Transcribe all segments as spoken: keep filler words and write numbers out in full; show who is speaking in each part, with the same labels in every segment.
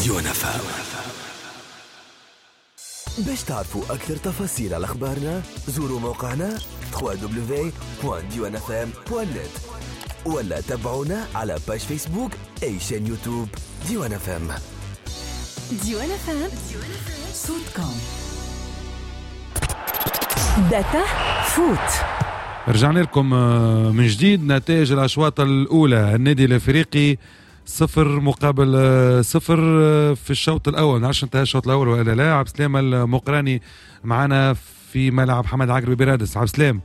Speaker 1: ديوان اف ام. باش تعرفوا أكثر تفاصيل على أخبارنا زوروا موقعنا دبليو دبليو دبليو دوت ديوان اف ام دوت نت ولا تابعونا على باج فيسبوك أي شان يوتيوب ديوان اف ام.
Speaker 2: ديوان اف ام صوت كوم داتا فوت.
Speaker 3: رجعنا لكم من جديد. نتائج الأشواط الأولى: النادي الأفريقي صفر مقابل صفر في الشوط الأول. نعرفش انتهى الشوط الأول ولا لا. عبد السلام المقراني معنا في ملعب حمد عقربي برادس. عبد السلام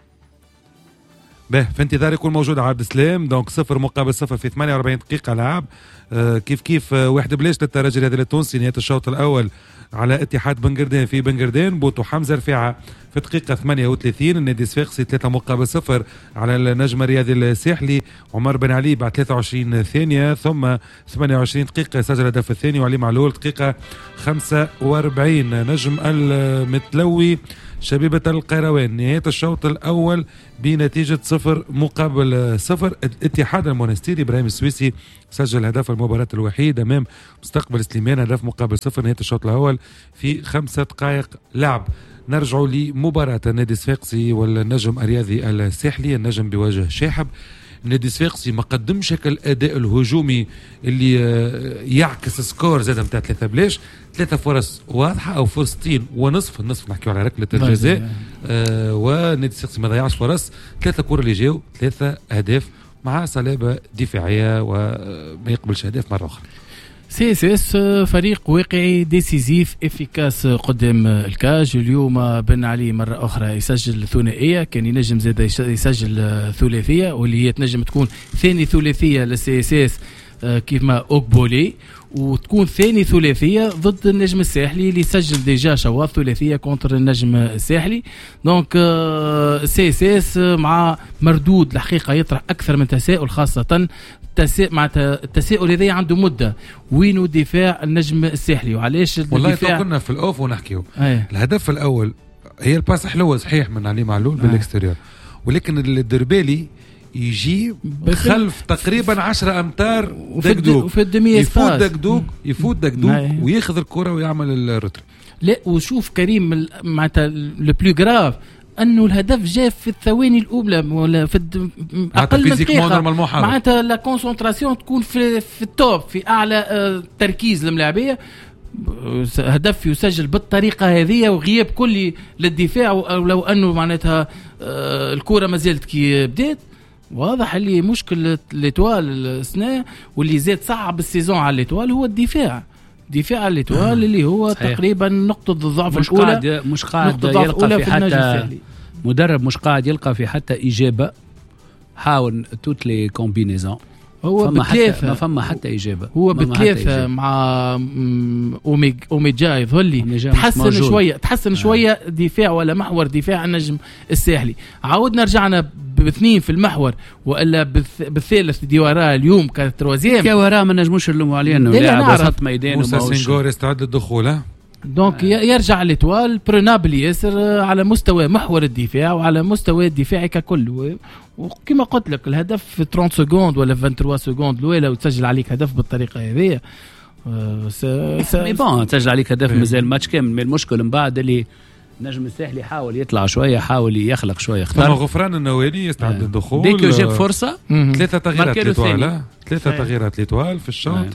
Speaker 3: به في انتظار يكون موجود عبد السلام. دونك صفر مقابل صفر في ثمانية وأربعين دقيقة لعب. آه كيف كيف واحد بلاش للترجي الرياضي التونسي. نهاية الشوط الأول على اتحاد بنقردان في بنقردان. بوتو حمزة رفيعة في دقيقة ثمانية وثلاثين. النادي الصفاقسي ثلاثة مقابل صفر على النجم الرياضي الساحلي. عمر بن علي بعد ثلاثة وعشرين ثانية ثم ثمانية وعشرين دقيقة سجل الهدف الثاني. وعلي معلول دقيقة خمسة وأربعين. نجم المتلوي شبيبة القيروان. نهاية الشوط الأول بنتيجة صفر مقابل صفر. الاتحاد المونستيري إبراهيم السويسي سجل هدف المباراة الوحيد أمام مستقبل سليمان. هدف مقابل صفر نهاية الشوط الأول في خمسة دقائق لعب. نرجع لمباراة النادي الصفاقسي والنجم الرياضي الساحلي. النجم بوجه شاحب. النادي الصفاقسي ما قدمش هكا الاداء الهجومي اللي يعكس سكور زاد نتاع ثلاثة بلاش. ثلاثة فرص واضحه او فرصتين ونصف النصف نحكيو على ركله الجزاء. آه والنادي الصفاقسي ما ضيعش فرص. ثلاثه كره اللي جاو ثلاثه اهداف مع صلابه دفاعيه وما يقبلش اهداف مره اخرى.
Speaker 4: سي اس اس فريق واقعي ديسيزيف افيكاس قدام الكاج. اليوم بن علي مرة أخرى يسجل ثنائية. كان ينجم زاد يسجل ثلاثية واللي هي تنجم تكون ثاني ثلاثية للسي اس اس كيف ما أوكبولي، وتكون ثاني ثلاثية ضد النجم الساحلي اللي سجل ديجا شواط ثلاثية كونتر النجم الساحلي. دونك سي اس اس مع مردود الحقيقة يطرح أكثر من تساؤل، خاصة التساؤل مع التساؤل هذا عنده مدة. وينو دفاع النجم الساحلي وعلاش
Speaker 3: والله كنا في الأوف ونحكيو أيه. الهدف الأول هي الباس حلوة صحيح من علي معلول أيه. بالاكستريور، ولكن الدربالي يجي خلف تقريبا عشرة أمتار دقدوق يفوت دقدوق يفوت دقدوق وياخذ الكرة ويعمل الرتر.
Speaker 4: لا وشوف كريم معناتها لو بلو غراف انه الهدف جاء في الثواني الاولى ولا في اقل من دقيقه. معناتها لا كونسنتراسيون تكون في في التوب في اعلى تركيز الملاعبيه. هدف يسجل بالطريقه هذه وغياب كلي للدفاع، ولو انه معناتها الكره ما زالت كي بدات. واضح اللي مشكله الاتوال السنه واللي زاد صعب السيزون على الاتوال هو الدفاع. دفاع الاتوال اللي هو صحيح. تقريبا نقطه الضعف
Speaker 5: مش
Speaker 4: الاولى.
Speaker 5: قاعد مش قاعد يلقى في حتى مدرب مش قاعد يلقى في حتى اجابه. حاول توت لي كومبينيزون
Speaker 4: هو بثلاثة
Speaker 5: ما فما حتى إجابة.
Speaker 4: هو بثلاثة مع أوميج أوميجا يظهر لي تحسن شوية تحسن آه. شوية دفاع ولا محور دفاع النجم الساحلي. عودنا رجعنا باثنين في المحور وإلا بالثالث ديوارا اليوم كانت تروازيام.
Speaker 5: ديوارا ما نجموش نلوموا عليه إنه لاعب وسط ميدان
Speaker 3: موسى سينغور يستعد للدخول.
Speaker 4: دونك آه. يرجع الاتوال برونابل ياسر على مستوى محور الدفاع وعلى مستوى الدفاع ككل. وكما قلت لك الهدف في ثلاثين سكوند ولا ثلاثة وعشرين سكوند الاولى وتسجل عليك هدف بالطريقه هذه.
Speaker 5: مي بون تسجل عليك هدف مازال الماتش كامل. من المشكل من بعد اللي نجم الساحلي حاول يطلع شويه حاول يخلق شويه اختار.
Speaker 3: غفران النوالي يستعد للدخول.
Speaker 5: ديك جاب فرصه.
Speaker 3: ثلاثه تغييرات ليتوال ثلاثه تغييرات ليتوال في الشوط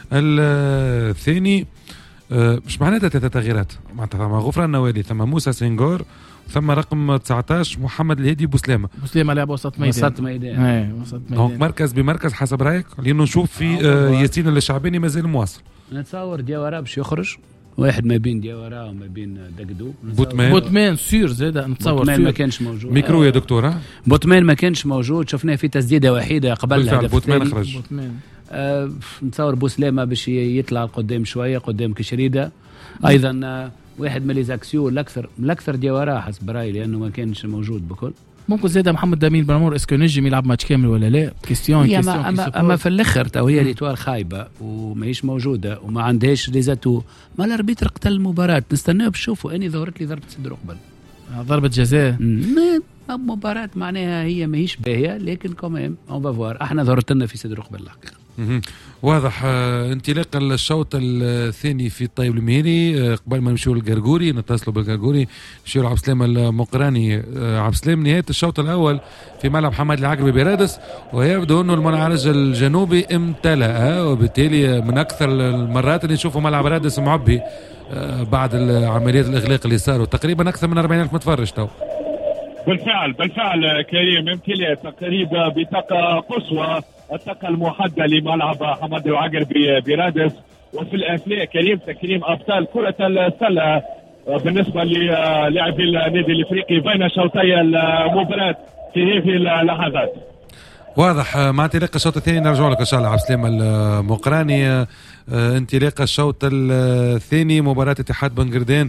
Speaker 3: الثاني. مش معناتها ثلاثة تغييرات معناتها مع غفران النوالي ثم موسى سينغور ثم رقم تسعة عشر محمد الهادي بوسلامة.
Speaker 4: بوسلامة لعب وسط ميدان.
Speaker 5: وسط ميدان.
Speaker 4: اي وسط ميدان.
Speaker 3: مركز بمركز حسب رايك لانه نشوف في آه ياسين الشعباني مازال مواصل.
Speaker 5: نتصور ديوارا باش يخرج واحد ما بين ديوارا وما بين دقدو.
Speaker 4: بوتمان بوتمان سير زاد نتصور.
Speaker 5: بوتمان ما كانش موجود.
Speaker 3: ميكرو يا دكتوره.
Speaker 5: بوتمان ما كانش موجود. شفناه في تسديده وحيده قبل الهدف.
Speaker 3: بوتمان خرج.
Speaker 4: بوتمان.
Speaker 5: آه نتصور بوسلامة باش يطلع قدام شويه قدام كشريده. ايضا آه واحد من لي زاكسيو الاكثر الاكثر ديوارا حسب رايي لانه ما كانش موجود بكل.
Speaker 4: ممكن زاد محمد دامين بنمور اسكو نجم يلعب ماتش كامل ولا لا؟ كيستيون كيستيون
Speaker 5: اما, أما في الاخر تو هي ليتوال خايبه وماهيش موجوده وما عندهاش ريزاتو. ما الاربيتر قتل المباراه نستناو باش نشوفوا. اني ظهرت لي ضربه صدر قبل
Speaker 4: ضربه جزاء.
Speaker 5: مباراه معناها هي ماهيش باهيه لكن كمان اون فافوار. احنا ظهرت لنا في صدر قبل الحقيقه.
Speaker 3: واضح. انطلاق الشوط الثاني في الطيب المهيري. قبل ما نمشيو للقرقوري نتصلوا بالقرقوري نمشيو لعبد السلام المقراني. عبد السلام، نهايه الشوط الاول في ملعب حماد العقربي برادس، ويبدو انه المنعرج الجنوبي امتلأ، وبالتالي من اكثر المرات اللي نشوفوا ملعب رادس معبي بعد عمليات الاغلاق اللي صاروا. تقريبا اكثر من أربعين ألف متفرج تو.
Speaker 6: بالفعل بالفعل كريم، امتلأ تقريبا بطاقه قصوى، الطاقه المحدده لملعب حماد العقربي برادس. وفي الاثناء كريم تكريم ابطال كره السله بالنسبه للاعبي النادي الافريقي بين شوطي المباراه في هذه اللحظات.
Speaker 3: واضح. مع انطلاق الشوط الثاني نرجع لك ان شاء الله عبد السلام المقراني. انطلاق الشوط الثاني مباراه اتحاد بنقردان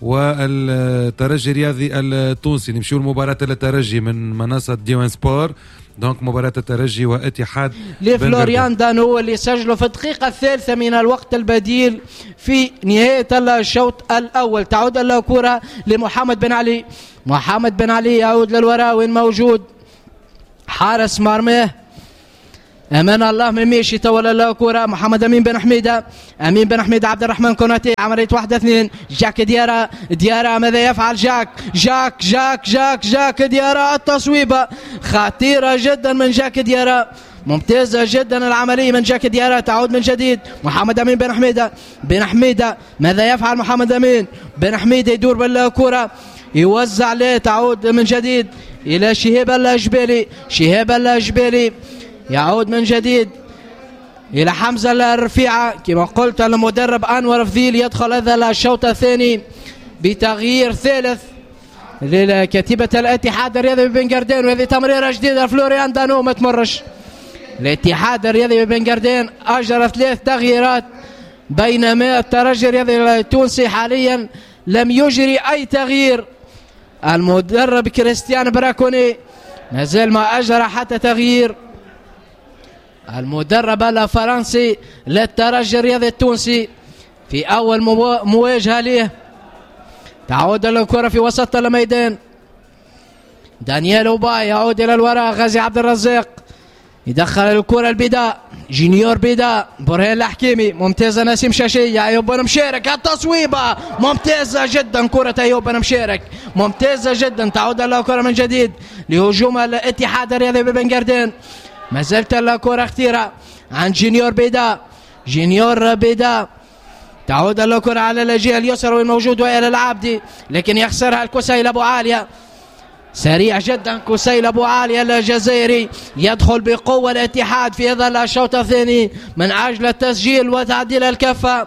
Speaker 3: والترجي الرياضي التونسي. نمشيو لمباراه الترجي من منصه ديوان سبور. دونك مباراة الترجي واتحاد
Speaker 7: لفلوريان دانو اللي سجلوا في الدقيقة الثالثة من الوقت البديل في نهاية الشوط الأول. تعود الكرة لمحمد بن علي. محمد بن علي يعود للوراء، وين موجود حارس مرماه امان الله من ميشي. تولى الكرة محمد امين بن حميده. امين بن حميده عبد الرحمن كوناتي. عمليه واحد اثنين. جاك ديارا. ديارا ماذا يفعل؟ جاك جاك جاك جاك جاك ديارا. التصويبه خطيره جدا من جاك ديارا، ممتازه جدا العمليه من جاك ديارا. تعود من جديد محمد امين بن حميده. بن حميده ماذا يفعل محمد امين بن حميده؟ يدور بالكرة يوزع له. تعود من جديد الى شهاب الجبالي. شهاب الجبالي يعود من جديد إلى حمزة الرفيعة. كما قلت المدرب أنور فذيل يدخل هذا الشوط الثاني بتغيير ثالث لكتيبة الاتحاد الرياضي ببنقردان. وهذه تمريرة جديدة فلوريان دانو ما تمرش. الاتحاد الرياضي ببنقردان أجرى ثلاث تغييرات، بينما الترجي الرياضي التونسي حاليا لم يجري أي تغيير. المدرب كريستيان براكوني ما زال ما أجرى حتى تغيير. المدرب الفرنسي للترجي الرياضي التونسي في أول مواجهة له. تعود الكرة في وسط الميدان. دانيال أوباي يعود إلى الوراء. غازي عبد الرزاق يدخل الكرة البيداء. جينيور بيداء. برهان الحكيمي ممتازة. نسيم شاشية. أيوب بن مشارك. التصويبة ممتازة جدا كرة أيوب بن مشارك، ممتازة جدا. تعود الكرة من جديد لهجوم الاتحاد الرياضي ببنقردان. ما زالت الكرة اختيرة عن جينيور بيداء. جينيور بيداء. تعود الكرة على الجهة اليسرى والموجود وائل العابدي، لكن يخسرها الكسيل أبو عالية. سريع جدا كسيل أبو عالية الجزائري. يدخل بقوة الاتحاد في هذا الشوط الثاني من أجل التسجيل وتعديل الكفة.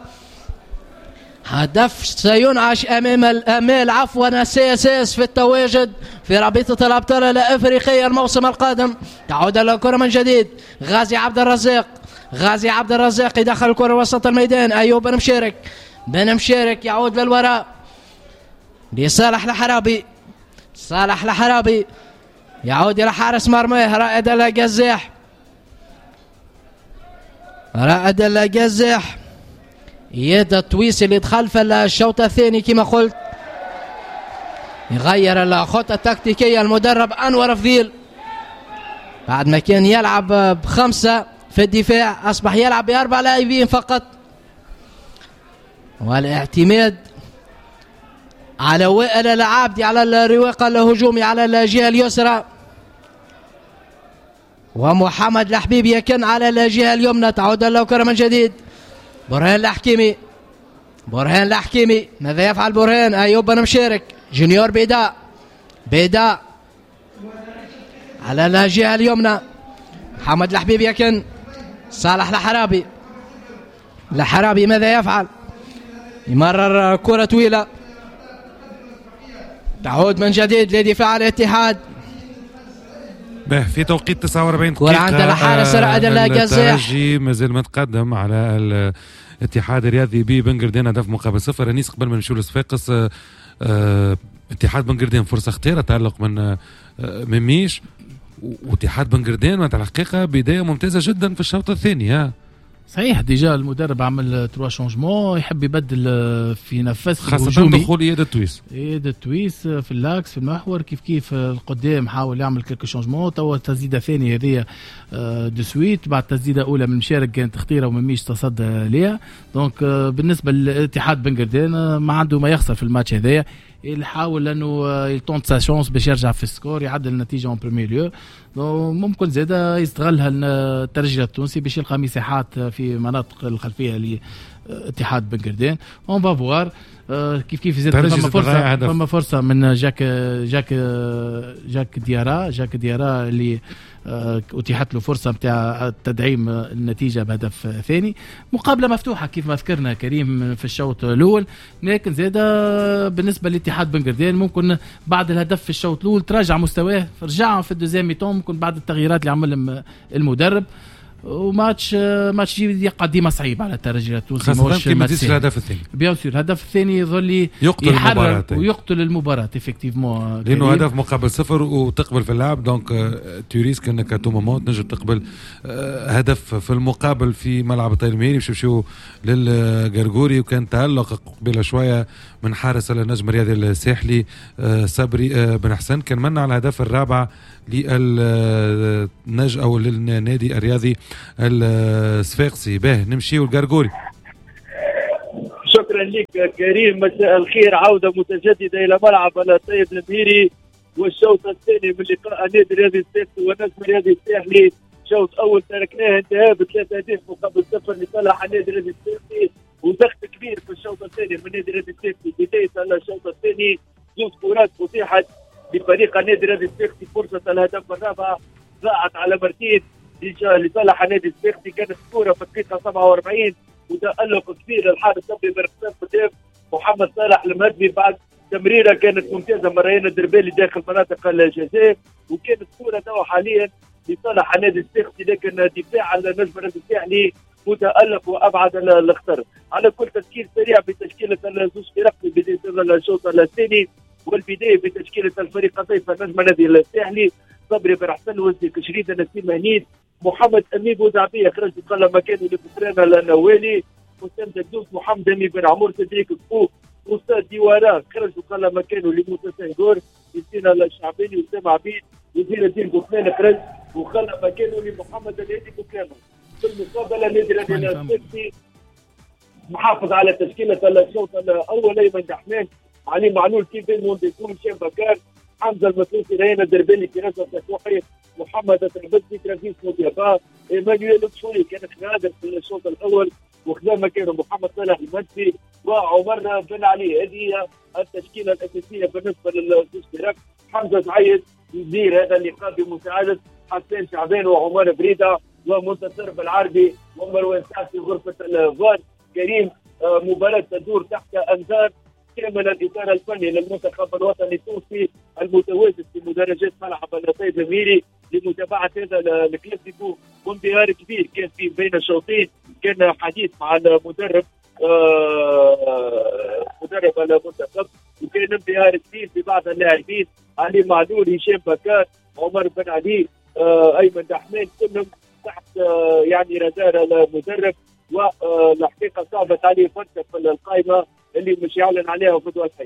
Speaker 7: هدف سينعش أمام الأمال عفوا سي اس اس في التواجد في رابطة الأبطال الأفريقية الموسم القادم. تعود الكرة من جديد. غازي عبد الرزاق. غازي عبد الرزاق يدخل الكرة وسط الميدان. أيوب بن مشارك. بن مشارك يعود للوراء لصالح الحرابي. صالح الحرابي يعود إلى حارس مرماه رائد القزاح. رائد القزاح يد التويس اللي دخل في الشوط الثاني كما قلت. يغير الخطة التكتيكية المدرب أنور فذيل، بعد ما كان يلعب بخمسة في الدفاع أصبح يلعب بأربع لاعبين فقط، والاعتماد على وائل العابدي على الرواق الهجومي على الجهة اليسرى، ومحمد الحبيب يكن على الجهة اليمنى. تعود الكرة من جديد. برهان الحكيمي. برهان الحكيمي ماذا يفعل برهان؟ أيوب بن مشارك. جونيور بيداء. بيداء على الجهة اليمنى. محمد الحبيب يكن. صالح الحرابي. الحرابي ماذا يفعل؟ يمرر كرة طويلة. تعود من جديد لدفاع الاتحاد.
Speaker 3: به في توقيت تسعة وأربعين
Speaker 7: دقيقة عند الحارس رائد القزاح.
Speaker 3: الترجي مازال متقدم على الاتحاد الرياضي ببنقردان هدف مقابل صفر. انيس قبل ما نمشيو لصفاقس، اه اتحاد بنقردان فرصة خطيرة تألق من اه من ميش، واتحاد بنقردان معناتها الحقيقة بداية ممتازة جدا في الشوط الثاني. ها
Speaker 4: صحيح ديجا المدرب عمل تروا شونجمون، يحب يبدل في نفس
Speaker 3: خاصة دخول اياد التويس
Speaker 4: اياد التويس في اللاكس في المحور كيف كيف القدام حاول يعمل كلكو شونجمون. توا تسديده ثانيه هذه دو سويت بعد تسديده اولى من المشارك كانت خطيره وما ميش تصدى ليها. دونك بالنسبه للاتحاد بن قردان ما عنده ما يخسر في الماتش هذايا، يحاول انه يطونت سا شونس باش يرجع في السكور يعدل النتيجه اون بريمير ليو. ممكن زاده يستغلها الترجي التونسي باش يلقى مساحات في مناطق الخلفيه لاتحاد بن قردان. اون فافوار كيف كيف زاد فما فرصه فما فرصه من جاك جاك جاك ديارا جاك ديارا اللي اتيحت له فرصه نتاع تدعيم النتيجه بهدف ثاني. مقابله مفتوحه كيف ما ذكرنا كريم في الشوط الاول، لكن زاده بالنسبه للاتحاد بن قردان ممكن بعد الهدف في الشوط الاول تراجع مستواه، رجع في الدوزيام ميتون ممكن بعد التغييرات اللي عملهم المدرب. وماتش ماتش يقع ديما صعيب على الترجي التونسي،
Speaker 3: خاصة كيما تزيد الهدف الثاني.
Speaker 4: بيان سور الهدف الثاني يظل يحرر ويقتل المباراة افكتيفمون،
Speaker 3: لأنه هدف مقابل صفر وتقبل في اللعب. دونك توريسك انك تو مومون تنجم تقبل هدف في المقابل في ملعب الطاير المهيري باش يمشيو للقرقوري. وكان تألق قبيله شوية من حارس النجم الرياضي الساحلي صبري بن حسن، كان من على الهدف الرابع للنج او للنادي الرياضي الصفاقسي. باه نمشيو القرقوري.
Speaker 8: شكرا لك كريم، مساء الخير. عودة متجددة إلى ملعب الطيب المهيري والشوط الثاني من لقاء النادي الرياضي الساحلي والنجم الرياضي الساحلي. شوط أول تركناه انتهى بثلاثة أهداف مقابل صفر لصالح النادي الرياضي الساحلي، وضغط كبير في الشوط الثاني من النادي الرياضي الساحلي. بداية الشوط الثاني زوج كرات فتحت لفريق النادي الرياضي الساحلي، فرصة الهدف الرابع ضاعت على مرتين لصالح النادي الساحلي. كانت كورة في الدقيقة سبعة وأربعين وتألق كبير الحارس صبري بن حسن قدام محمد صالح المهدي بعد تمريرة كانت ممتازة من ريان الدربالي داخل مناطق الجزاء. وكانت كورة توا حاليا لصالح النادي الساحلي، لكن دفاع النجم الرياضي الساحلي متألق وأبعد الخطر. على كل تفكير سريع بتشكيلة الزوج فرق في بداية الشوط الثاني، والبداية بتشكيلة الفريق ضيف النجم الرياضي الساحلي صبري بن حسن، وزي كشريدة، نسيم هنيد، محمد أمين بوزعبية خرج قال مكانه لفتران النوالي، حسام ددوس، محمد أمين بن عمور، تدريك كفو، أستاذ ديوارا خرج قال مكانه لموسى سنغور، يسينا الشعباني، وسام عبيد، وزير الدين بوكمان خرج وخلى مكانه لمحمد الهادي بوكمان. في المقابلة النادي الرياضي محافظ على تشكيلة الشوط الأول، أيمن دحمان، علي معلول، كيفين مونديكون، هشام بكار، حمزة المسلوسي، ريان الدربالي، كراسة تكوحي، محمد التربسي، ترافيس موديابا، ايمانويل لوتشوري كان غادر في الشوط الاول وخذا مكانه محمد صالح المدفي وعمر بن علي. هذه هي التشكيله الاساسيه بالنسبه للاشتراك. حمزه زعيد يدير هذا اللقاء بمساعده حسين شعبان وعمر بريده ومنتصر بالعربي ومروان سعد في غرفه الفار. كريم مباراه تدور تحت انظار كامل الإدارة الفني للمنتخب الوطني التونسي المتواجد في مدرجات ملعب الطيب المهيري لمتابعة هذا الكلاسيكو. وانبهار كبير كان في بين الشوطين، كان حديث مع المدرب آه مدرب المنتخب، وكان انبهار كبير في بعض اللاعبين، علي معلول، هشام بكار، عمر بن علي، آه أيمن دحمان، كلهم تحت آه يعني رادار المدرب. والحقيقة صعبت عليه فترة في القائمة اللي مش يعلن عليها غدوة الحقيقة.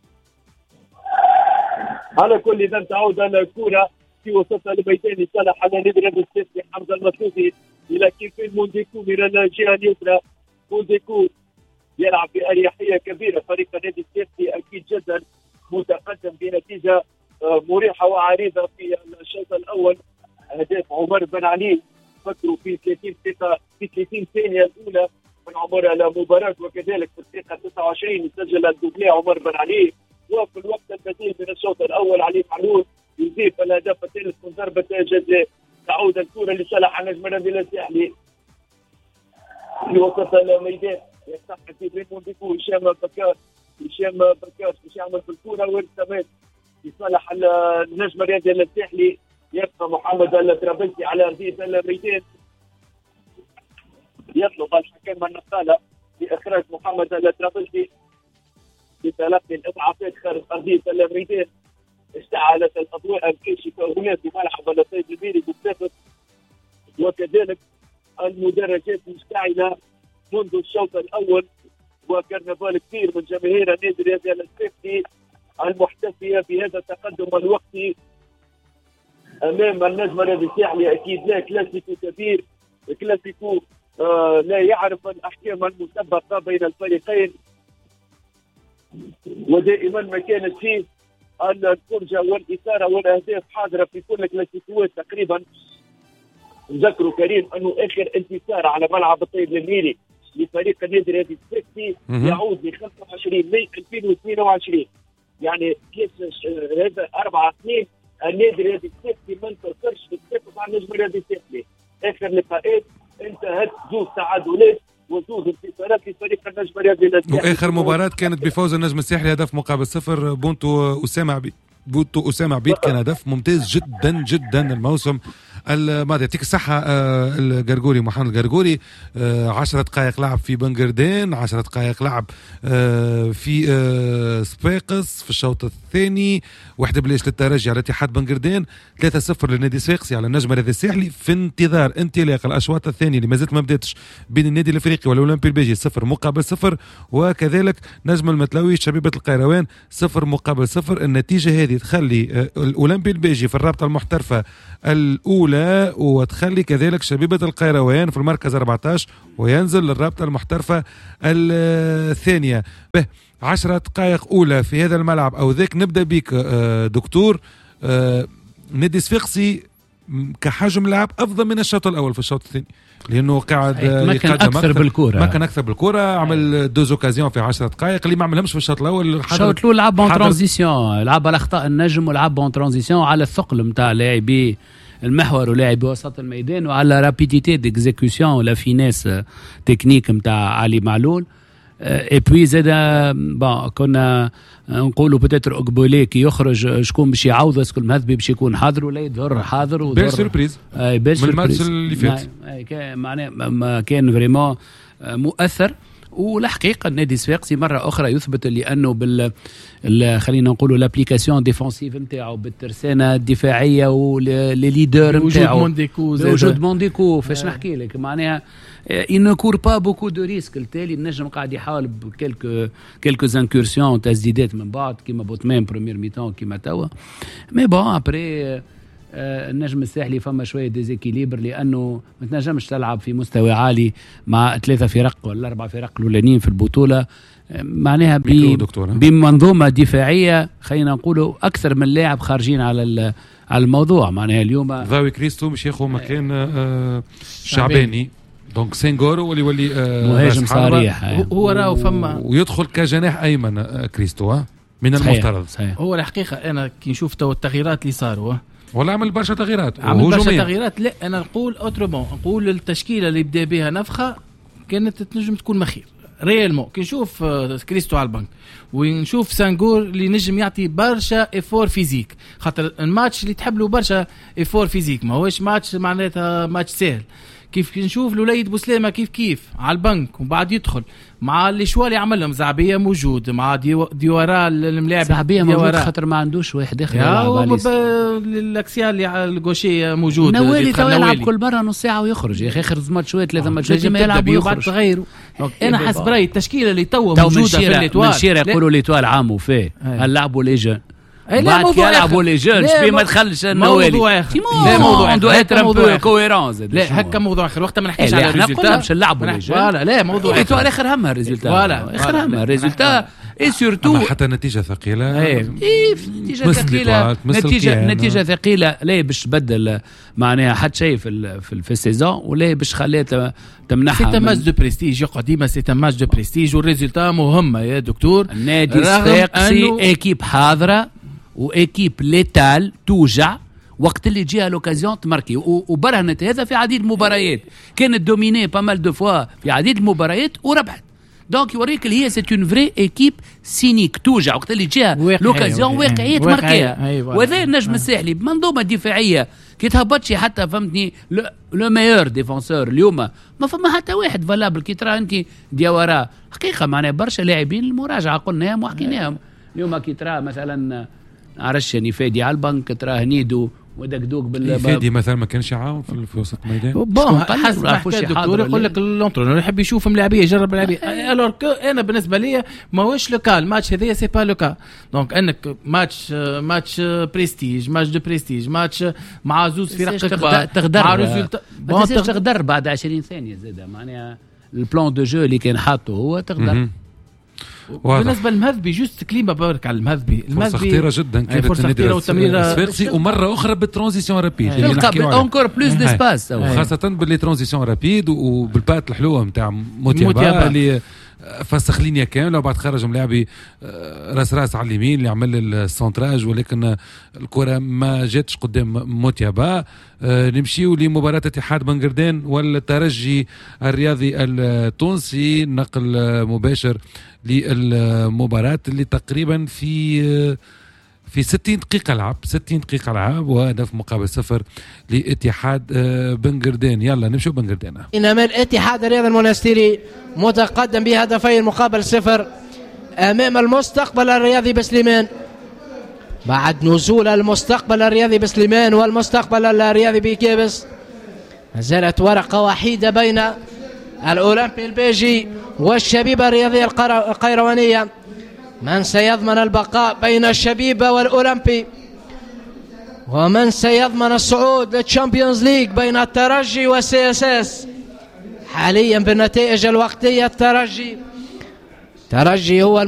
Speaker 8: على كل إذا تعود الكرة في وسط الميدان لصالح النادي الرياضي الساحلي. حمزة المسلوسي إلى كيفين مونديكو من الجهة اليسرى. مونديكو يلعب بأريحية كبيرة. فريق النادي الساحلي أكيد جدا متقدم بنتيجة مريحة وعريضة في الشوط الأول. أهداف عمر بن علي فكروا في ثلاثين دقيقة في ثلاثين ثانية الأولى من عمر المباراة، وكذلك في الدقيقة تسعة وعشرين سجل الدوبلي عمر بن علي. وفي الوقت البديل من الشوط الأول علي معلول يضيف الهدف الثالث من ضربة جزاء. تعود الكرة لصالح النجم الرياضي الساحلي في وسط الميدان. يفتح في بين مونديكو، هشام بكار، هشام بكار باش يعمل في الكرة وارتماس لصالح النجم الرياضي الساحلي. يبقى محمد الترابلسي على أرضية الميدان، يطلب الحكم النقالة لإخراج محمد الترابلسي بتلقي الإضعافات خارج أرضية الميدان. اشتعلت الأضواء الكاشفة هنا في ملعب الطيب المهيري بالسافر، وكذلك المدرجات مشتعله منذ الشوط الاول، وكرنفال كثير من جماهير النادي الرياضي الاسباني المحتفيه بهذا التقدم الوقتي امام النجم الرياضي الساحلي. اكيد لا كلاسيكو كبير، كلاسيكو آه لا يعرف الاحكام المسبقه بين الفريقين، ودائما ما كانت فيه الفرجه والاثاره والاهداف حاضره في كل كلاسيكوات تقريبا. نذكروا كريم انه اخر انتصار على ملعب الطيب الميري لفريق النادي الرياضي السكسي يعود ل خمسة وعشرين ماي ألفين واثنين وعشرين، يعني كيف هذا اربع سنين النادي الرياضي السكسي ما انتصرش في التنافس مع النجم الرياضي الساحلي. اخر لقاءات انتهت زوج تعادلات وزوج انتصارات لفريق النجم الرياضي الساحلي.
Speaker 3: واخر مباراه كانت بفوز النجم الساحلي هدف مقابل صفر. بونتو اسامه عبيد بوتو أسامة عبيد كان هدف ممتاز جدا جدا الموسم الماضي. يعطيك الصحة القرقوري محمد القرقوري. عشرة دقائق لعب في بنغردين، عشرة دقائق لعب في صفاقس في الشوط الثاني، واحدة بلاش للترجي على اتحاد بنغردين، ثلاثة صفر للنادي صفاقسي على النجم الرياضي الساحلي. في انتظار انطلاق الأشواط الثانية اللي ما زالت ما بداتش بين النادي الأفريقي والأولمبي البيجي صفر مقابل صفر، وكذلك نجم المتلوي شبيبة القيروان صفر مقابل صفر. النتيجة هذه تخلي الأولمبي البيجي في الرابطة المحترفة الأولى، وتخلي كذلك شبيبة القيروان في المركز أربعة عشر وينزل للرابطة المحترفة الثانية. به عشرة دقائق أولى في هذا الملعب أو ذاك. نبدأ بيك دكتور. نادي صفاقسي كحجم لعب أفضل من الشوط الأول في الشوط الثاني، لأنه قاعد
Speaker 5: ما كان أكثر بالكرة
Speaker 3: ما كان أكثر بالكرة عمل دوز اوكازيون في عشرة دقائق اللي ما عملهمش في الشوط الأول.
Speaker 5: الشوط الأول لعب بون ترانزيسيون، لعب على أخطاء النجم ولعب بون ترانزيسيون على الثقل متاع لاعبي المحور ولاعبي وسط الميدان وعلى رابيديتي ديكزيكوسيون ولا فينيس تكنيك متاع علي معلول. اي بوي زاد بون كنا نقولوا بتاتر اوكبولي كي يخرج شكون باش يعوض، اسكو المهذبي باش يكون حاضر ولا يظهر حاضر وظهر
Speaker 3: بير سوربريز
Speaker 5: اي بير
Speaker 3: من الماتش اللي فات.
Speaker 5: معناه ما كان فريمون مؤثر. والحقيقه النادي الصفاقسي مره اخرى يثبت لانه بال خلينا نقولوا لابليكاسيون ديفونسيف نتاعو بالترسانه الدفاعيه والليدر نتاعو وجود مونديكو. فاش نحكي لك معناها il ne court pas beaucoup de risques. التالي النجم قاعد يحاول بكلكو كلكو انكورسيون تسديدات من بعض كيما بوتمان بريمير ميتون كيما توا. مي بون ابري النجم الساحلي فما شويه ديزيكيليبر لانه ما تنجمش تلعب في مستوى عالي مع ثلاثه فرق ولا اربع فرق الاولانيين في البطوله، معناها بمنظومه دفاعيه خلينا نقولوا اكثر من لاعب خارجين على على الموضوع. معناها اليوم
Speaker 3: ضاوي كريستو مش ياخذ مكان آه شعباني، دونك سينغورو اللي يولي آه
Speaker 5: مهاجم صريح
Speaker 4: هو راهو فما
Speaker 3: ويدخل كجناح ايمن آه كريستو آه من
Speaker 5: صحيح
Speaker 3: المفترض
Speaker 5: صحيح.
Speaker 4: هو الحقيقه انا كي نشوف تو التغييرات اللي صاروا
Speaker 3: ولا عمل برشا تغييرات
Speaker 4: عمل برشا تغييرات. لا انا نقول اوترومون، نقول التشكيله اللي بدا بها نفخه كانت تنجم تكون مخير ريالمون. كي نشوف كريستو على البنك ونشوف سانغور اللي نجم يعطي برشا افور فيزيك، خاطر الماتش اللي تحب له برشا افور فيزيك ما هوش ماتش معناتها ماتش سهل. كيف نشوف الوليد بوسلامه كيف كيف على البنك وبعد يدخل مع اللي شوالي عملهم زعبيه موجود مع ديو ديورا الملاعب
Speaker 5: زعبيه موجود خاطر ما عندوش واحد اخر
Speaker 4: يلعب الاكسيال اللي على الغوشيه موجود.
Speaker 5: نوالي تو يلعب كل مره نص ساعه ويخرج يا اخي اخر ماتشات ثلاثه ماتشات ما يلعب وبعد تغيروا.
Speaker 4: انا حسب رايي التشكيله اللي تو موجوده في الاتوال
Speaker 5: من شيره يقولوا الاتوال عام وفاه هنلعبوا لي جون
Speaker 4: بعد
Speaker 5: يلعبوا لي جون شبيه ما دخلش النوالي.
Speaker 4: موضوع اخر
Speaker 5: لا موضوع عنده اتر كويرونس.
Speaker 4: لا هكا موضوع اخر وقت ما نحكيش على
Speaker 5: الريزلتا باش نلعبوا لي جون.
Speaker 4: لا لا موضوع
Speaker 5: الاتوال اخر همها الريزلتا
Speaker 4: ولا
Speaker 5: اخر همها الريزلتا اي سورتو
Speaker 3: حتى نتيجه ثقيله.
Speaker 5: ايه نتيجه ثقيله نتيجه نتيجه ثقيله لا باش تبدل معناها حتى شيء في في السيزون ولا باش خليها تمنحها.
Speaker 4: سي ماتش دو بريستيج يقعد ديما سي ماتش دو بريستيج والريزلتا مهمه يا دكتور.
Speaker 5: النادي الصفاقسي ايكيب حاضره وايكيب ليتال توجع وقت اللي تجيها لوكازيون تماركي وبرهنت هذا في عديد المباريات. كانت دوميني بامال دو فوا في عديد المباريات وربحت. دونك يوريك اللي هي سي اون فري ايكيب سينيك توجع وقت اللي تجيها لوكازيون واقعيه تماركيها. وهذا النجم الساحلي بمنظومه دفاعيه كي تهبطش حتى فهمتني لو ميور ديفونسور اليوم ما فما حتى واحد فالابل كي ترى انت ديوارا حقيقه معناها برشا لاعبين المراجعه قلناهم وحكيناهم اليوم كي ترى مثلا عرش يعني فادي على البنك ترى هنيدو ودقدوق بال
Speaker 3: فادي مثلا ما كانش يعاون في, في وسط الميدان.
Speaker 4: بون حسب ما حكى الدكتور يقول لك اللونترونور يحب يشوف ملاعبيه يجرب ملاعبيه. الور انا بالنسبه لي ماهوش لوكال الماتش هذايا سي با لوكا. دونك انك ماتش ماتش بريستيج ماتش دو بريستيج ماتش مع زوز فرق كبار
Speaker 5: تقدر مع ريزولتا ما تقدر بعد عشرين ثانيه زاده معناها البلان دو جو اللي كان حاطه هو تقدر.
Speaker 4: بالنسبه للمهذبي جوست كلمه بارك على المهذبي.
Speaker 3: المهذبي فرصه خطيره جدا كانت
Speaker 4: فرصه خطيره وتمريره
Speaker 3: ومره اخرى بالترانزيسيون رابيد
Speaker 5: اونكور بلوس ديسباس
Speaker 3: خاصه باللي ترانزيسيون رابيد وبالبات الحلوه نتاع موتيابا اللي فسخ لينيا كامله وبعد خرج ملاعبي راس راس على اليمين اللي عمل السونتراج ولكن الكره ما جاتش قدام موتيابا. نمشيو لمباراه اتحاد بنغردان والترجي الرياضي التونسي. نقل مباشر للمباراه اللي تقريبا في في ستين دقيقة لعب ستين دقيقة لعب وهدف مقابل صفر لاتحاد بنغردان. يلا نمشوا بنغردان.
Speaker 7: إنما الاتحاد الرياضي المنستيري متقدم بهدفين مقابل صفر أمام المستقبل الرياضي بسليمان بعد نزول المستقبل الرياضي بسليمان والمستقبل الرياضي بكيبس. زالت ورقة وحيدة بين الأولمبي البيجي والشبيبة الرياضية القيروانية. من سيضمن البقاء بين الشبيبة والأولمبي ومن سيضمن الصعود للتشامبيونز ليج بين الترجي والسي اس اس. حاليا بالنتائج الوقتية الترجي ترجي هو